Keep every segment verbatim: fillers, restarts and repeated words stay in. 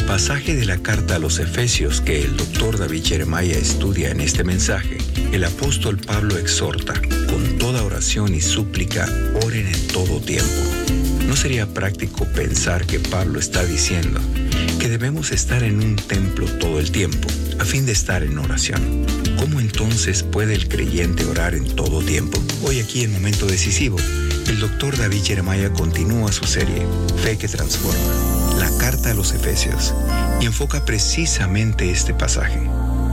pasaje de la carta a los Efesios que el doctor David Jeremiah estudia en este mensaje, el apóstol Pablo exhorta, con toda oración y súplica, oren en todo tiempo. ¿No sería práctico pensar que Pablo está diciendo que debemos estar en un templo todo el tiempo, a fin de estar en oración? ¿Cómo entonces puede el creyente orar en todo tiempo? Hoy aquí en Momento Decisivo, el doctor David Jeremiah continúa su serie Fe que Transforma, la carta a los Efesios, y enfoca precisamente este pasaje.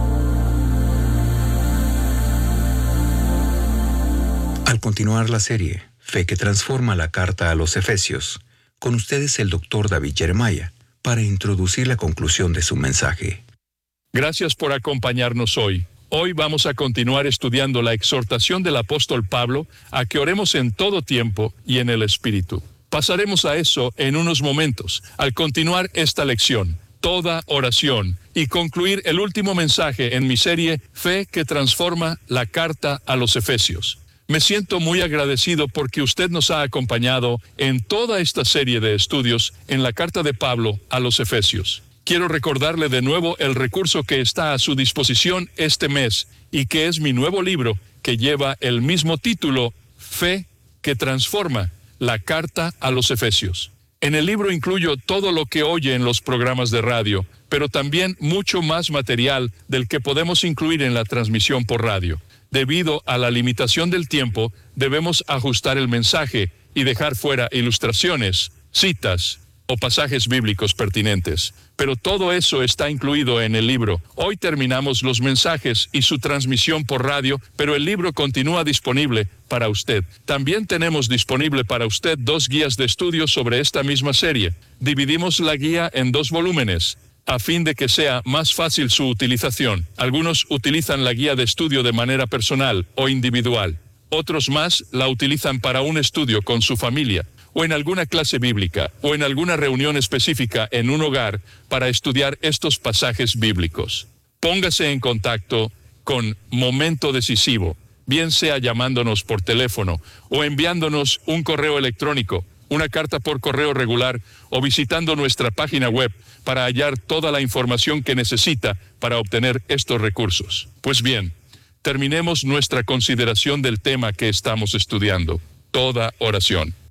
Al continuar la serie Fe que Transforma, la carta a los Efesios, con ustedes el doctor David Jeremiah, para introducir la conclusión de su mensaje. Gracias por acompañarnos hoy. Hoy vamos a continuar estudiando la exhortación del apóstol Pablo a que oremos en todo tiempo y en el Espíritu. Pasaremos a eso en unos momentos, al continuar esta lección, toda oración, y concluir el último mensaje en mi serie Fe que Transforma, la carta a los Efesios. Me siento muy agradecido porque usted nos ha acompañado en toda esta serie de estudios en la carta de Pablo a los Efesios. Quiero recordarle de nuevo el recurso que está a su disposición este mes y que es mi nuevo libro que lleva el mismo título, Fe que Transforma, la carta a los Efesios. En el libro incluyo todo lo que oye en los programas de radio, pero también mucho más material del que podemos incluir en la transmisión por radio. Debido a la limitación del tiempo, debemos ajustar el mensaje y dejar fuera ilustraciones, citas o pasajes bíblicos pertinentes. Pero todo eso está incluido en el libro. Hoy terminamos los mensajes y su transmisión por radio, pero el libro continúa disponible para usted. También tenemos disponible para usted dos guías de estudio sobre esta misma serie. Dividimos la guía en dos volúmenes, a fin de que sea más fácil su utilización. Algunos utilizan la guía de estudio de manera personal o individual. Otros más la utilizan para un estudio con su familia, o en alguna clase bíblica, o en alguna reunión específica en un hogar para estudiar estos pasajes bíblicos. Póngase en contacto con Momento Decisivo, bien sea llamándonos por teléfono o enviándonos un correo electrónico, una carta por correo regular o visitando nuestra página web para hallar toda la información que necesita para obtener estos recursos. Pues bien, terminemos nuestra consideración del tema que estamos estudiando, toda oración.